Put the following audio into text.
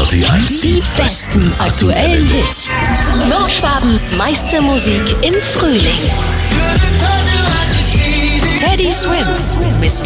Party 1. Die besten aktuellen Hits. Nordschwabens meiste Musik im Frühling. Teddy Swims,